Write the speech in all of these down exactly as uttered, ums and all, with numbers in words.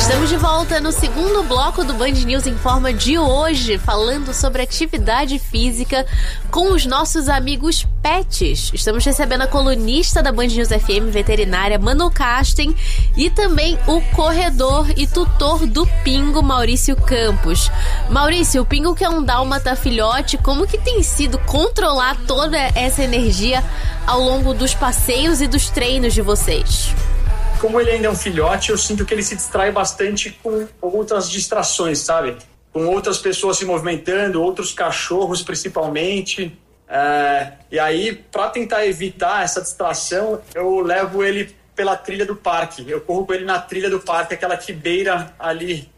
Estamos de volta no segundo bloco do Band News Informa de hoje, falando sobre atividade física com os nossos amigos pets. Estamos recebendo a colunista da Band News F M, veterinária Manu Kasten, e também o corredor e tutor do Pingo, Maurício Campos. Maurício, o Pingo, que é um dálmata filhote, como que tem sido controlar toda essa energia ao longo dos passeios e dos treinos de vocês? Como ele ainda é um filhote, eu sinto que ele se distrai bastante com outras distrações, sabe? Com outras pessoas se movimentando, outros cachorros principalmente. É, e aí, para tentar evitar essa distração, eu levo ele pela trilha do parque. Eu corro com ele na trilha do parque, aquela que beira ali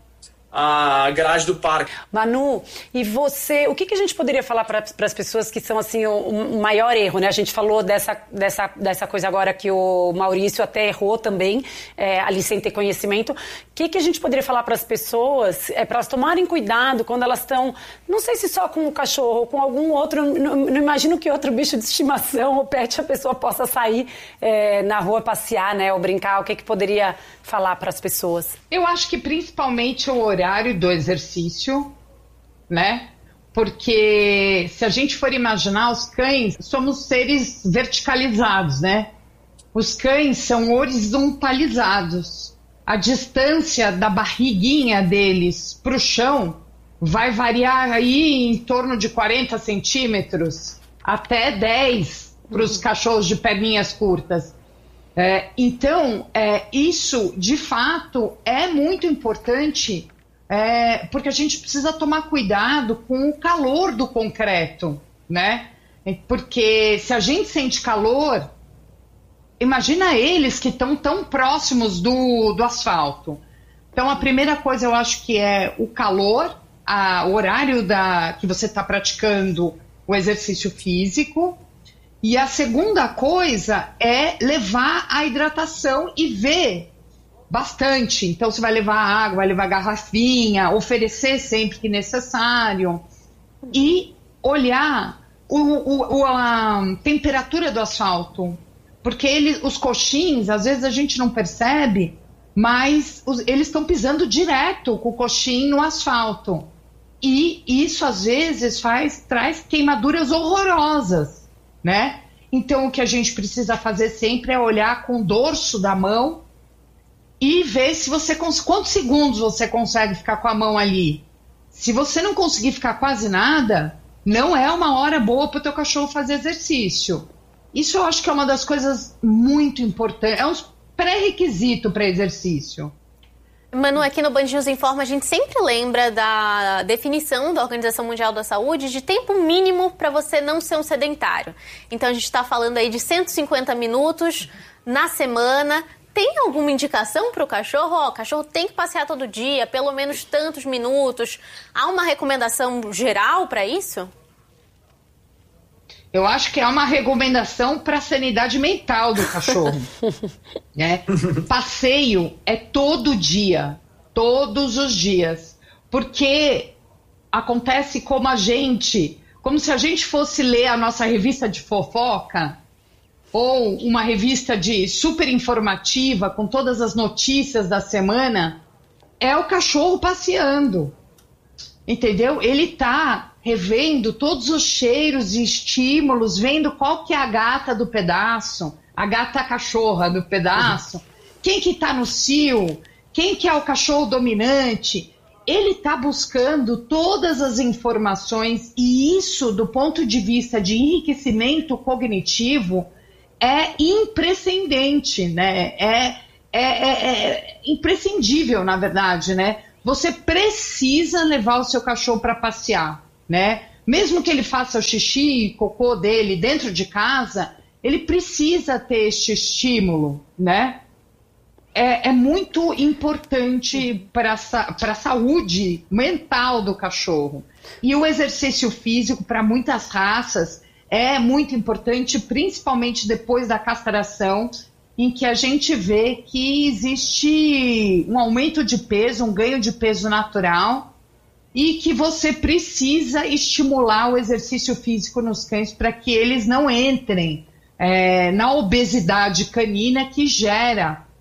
a garagem do parque. Manu, e você, o que, que a gente poderia falar para as pessoas que são assim o, o maior erro, né? A gente falou dessa, dessa, dessa coisa agora que o Maurício até errou também, é, ali sem ter conhecimento. O que, que a gente poderia falar para as pessoas, é, para elas tomarem cuidado quando elas estão, não sei se só com o cachorro ou com algum outro, não, não imagino que outro bicho de estimação ou pet a pessoa possa sair é, na rua passear, né, ou brincar. O que, que poderia falar para as pessoas? Eu acho que principalmente o horário do exercício, né? Porque se a gente for imaginar, os cães somos seres verticalizados, né? Os cães são horizontalizados. A distância da barriguinha deles para o chão vai variar aí em torno de quarenta centímetros até dez para os cachorros de perninhas curtas. É, então, é, isso, de fato, é muito importante, é, porque a gente precisa tomar cuidado com o calor do concreto, né? Porque se a gente sente calor, imagina eles que estão tão próximos do, do asfalto. Então, a primeira coisa, eu acho que é o calor, a, o horário da, que você está praticando o exercício físico. E a segunda coisa é levar a hidratação e ver bastante. Então, você vai levar água, vai levar garrafinha, oferecer sempre que necessário. E olhar o, o, a temperatura do asfalto. Porque ele, os coxins, às vezes a gente não percebe, mas os, eles estão pisando direto com o coxim no asfalto. E isso, às vezes, faz, traz queimaduras horrorosas. Né? Então o que a gente precisa fazer sempre é olhar com o dorso da mão e ver se você cons- quantos segundos você consegue ficar com a mão ali. Se você não conseguir ficar quase nada, não é uma hora boa para o teu cachorro fazer exercício. Isso eu acho que é uma das coisas muito importantes, é um pré-requisito para exercício. Manu, aqui no Band News Informa a gente sempre lembra da definição da Organização Mundial da Saúde de tempo mínimo para você não ser um sedentário. Então a gente está falando aí de cento e cinquenta minutos na semana. Tem alguma indicação para o cachorro? Ó, o cachorro tem que passear todo dia, pelo menos tantos minutos. Há uma recomendação geral para isso? Eu acho que é uma recomendação para a sanidade mental do cachorro. Né? Passeio é todo dia, todos os dias. Porque acontece como a gente, como se a gente fosse ler a nossa revista de fofoca, ou uma revista de super informativa, com todas as notícias da semana, é o cachorro passeando. Entendeu? Ele está revendo todos os cheiros e estímulos, vendo qual que é a gata do pedaço, a gata cachorra do pedaço, quem que está no cio, quem que é o cachorro dominante. Ele está buscando todas as informações e isso, do ponto de vista de enriquecimento cognitivo, é imprescindente, né? É, é, é, é imprescindível, na verdade, né? Você precisa levar o seu cachorro para passear, né? Mesmo que ele faça o xixi e cocô dele dentro de casa, ele precisa ter este estímulo, né? É, é muito importante para a saúde mental do cachorro. E o exercício físico, para muitas raças, é muito importante, principalmente depois da castração, em que a gente vê que existe um aumento de peso, um ganho de peso natural, e que você precisa estimular o exercício físico nos cães para que eles não entrem é, na obesidade canina que gera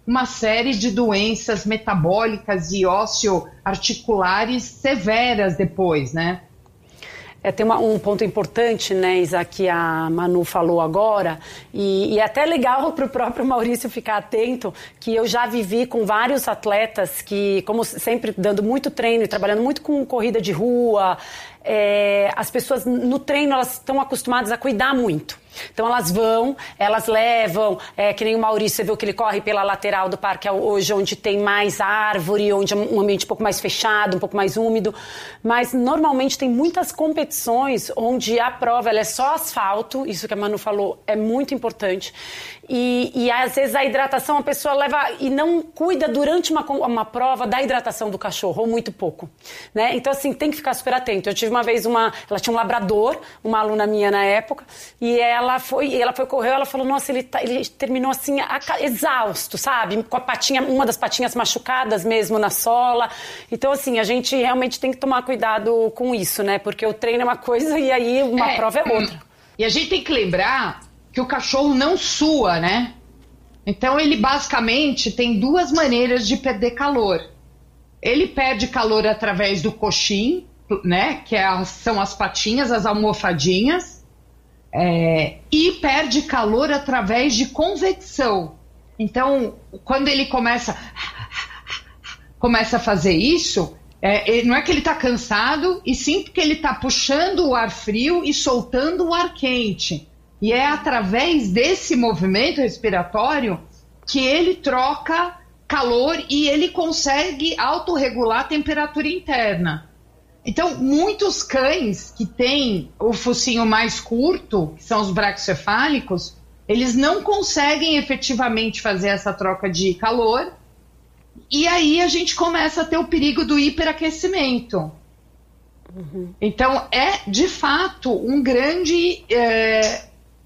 uma série de doenças metabólicas e osteoarticulares severas depois, né? É, tem uma, um ponto importante, né, Isa, que a Manu falou agora, e, e é até legal para o próprio Maurício ficar atento, que eu já vivi com vários atletas que, como sempre, dando muito treino e trabalhando muito com corrida de rua, é, as pessoas no treino elas estão acostumadas a cuidar muito. Então elas vão, elas levam, é, que nem o Maurício, você viu que ele corre pela lateral do parque hoje, onde tem mais árvore, onde é um ambiente um pouco mais fechado, um pouco mais úmido, mas normalmente tem muitas competições onde a prova ela é só asfalto, isso que a Manu falou é muito importante, e, e às vezes a hidratação a pessoa leva e não cuida durante uma, uma prova da hidratação do cachorro, ou muito pouco, né? Então assim, tem que ficar super atento. Eu tive uma vez uma, ela tinha um labrador, uma aluna minha na época, e ela Ela foi, ela foi correr, ela falou, nossa, ele, tá, ele terminou assim, a, exausto, sabe? Com a patinha, uma das patinhas machucadas mesmo na sola. Então, assim, a gente realmente tem que tomar cuidado com isso, né? Porque o treino é uma coisa e aí uma é, prova é outra. E a gente tem que lembrar que o cachorro não sua, né? Então, ele basicamente tem duas maneiras de perder calor. Ele perde calor através do coxim, né? Que é, são as patinhas, as almofadinhas. É, e perde calor através de convecção. Então, quando ele começa começa a fazer isso, é, ele, não é que ele está cansado, e sim porque ele está puxando o ar frio e soltando o ar quente. E é através desse movimento respiratório que ele troca calor e ele consegue autorregular a temperatura interna. Então, muitos cães que têm o focinho mais curto, que são os braquicefálicos, eles não conseguem efetivamente fazer essa troca de calor, e aí a gente começa a ter o perigo do hiperaquecimento. Uhum. Então, é, de fato, um grande é,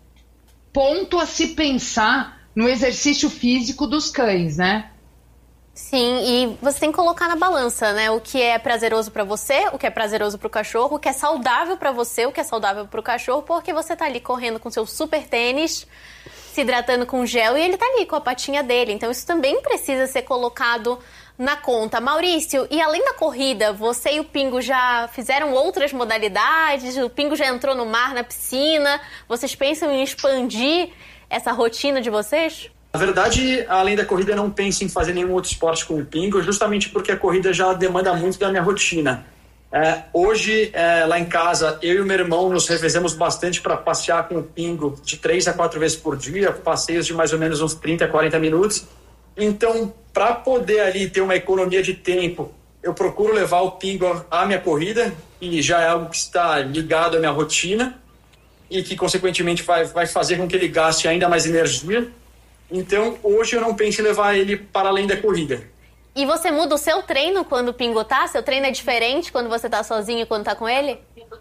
ponto a se pensar no exercício físico dos cães, né? Sim, e você tem que colocar na balança, né? O que é prazeroso pra você, o que é prazeroso pro cachorro, o que é saudável pra você, o que é saudável pro cachorro, porque você tá ali correndo com seu super tênis, se hidratando com gel, e ele tá ali com a patinha dele. Então isso também precisa ser colocado na conta. Maurício, e além da corrida, você e o Pingo já fizeram outras modalidades? O Pingo já entrou no mar, na piscina? Vocês pensam em expandir essa rotina de vocês? Na verdade, além da corrida, eu não penso em fazer nenhum outro esporte com o Pingo, justamente porque a corrida já demanda muito da minha rotina. É, hoje, é, lá em casa, eu e o meu irmão nos revezamos bastante para passear com o Pingo de três a quatro vezes por dia, passeios de mais ou menos uns trinta a quarenta minutos. Então, para poder ali ter uma economia de tempo, eu procuro levar o Pingo à minha corrida, e já é algo que está ligado à minha rotina e que, consequentemente, vai, vai fazer com que ele gaste ainda mais energia. Então, hoje eu não penso em levar ele para além da corrida. E você muda o seu treino quando o Pingo tá? Seu treino é diferente quando você tá sozinho e quando tá com ele?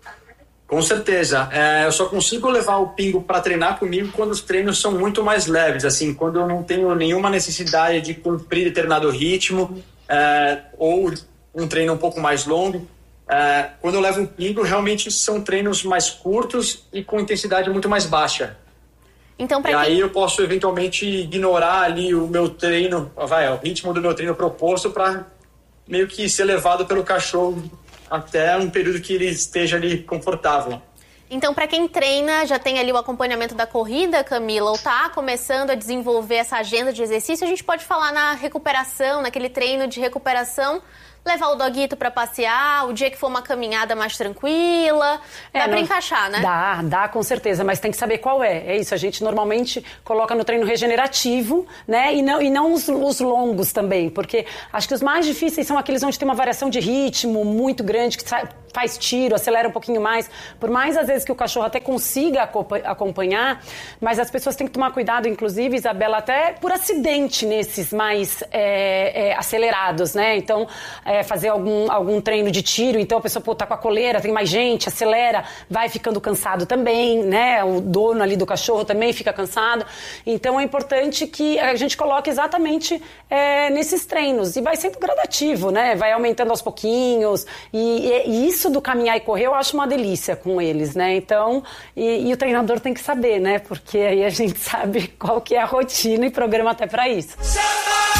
Com certeza. É, eu só consigo levar o Pingo para treinar comigo quando os treinos são muito mais leves, assim, quando eu não tenho nenhuma necessidade de cumprir determinado ritmo, é, ou um treino um pouco mais longo. É, quando eu levo o Pingo, realmente são treinos mais curtos e com intensidade muito mais baixa. Então, pra e quem... aí eu posso eventualmente ignorar ali o meu treino, vai, o ritmo do meu treino proposto, para meio que ser levado pelo cachorro até um período que ele esteja ali confortável. Então, para quem treina, já tem ali o acompanhamento da corrida, Camila, ou tá começando a desenvolver essa agenda de exercício, a gente pode falar na recuperação, naquele treino de recuperação, levar o doguito para passear, o dia que for uma caminhada mais tranquila, dá é, para encaixar, né? Dá, dá com certeza, mas tem que saber qual é. É isso, a gente normalmente coloca no treino regenerativo, né? E não, e não os, os longos também, porque acho que os mais difíceis são aqueles onde tem uma variação de ritmo muito grande, que faz tiro, acelera um pouquinho mais. Por mais, às vezes, que o cachorro até consiga acompanhar, mas as pessoas têm que tomar cuidado, inclusive, Isabela, até por acidente nesses mais é, é, acelerados, né? Então, É, fazer algum, algum treino de tiro, então a pessoa pô, tá com a coleira, tem mais gente, acelera, vai ficando cansado também, né? O dono ali do cachorro também fica cansado. Então é importante que a gente coloque exatamente é, nesses treinos. E vai sendo gradativo, né? Vai aumentando aos pouquinhos. E, e isso do caminhar e correr eu acho uma delícia com eles, né? Então, e, e o treinador tem que saber, né? Porque aí a gente sabe qual que é a rotina e programa até para isso.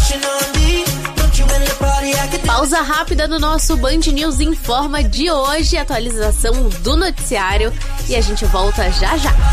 Pausa rápida no nosso Band News Informa de hoje, atualização do noticiário, e a gente volta já já.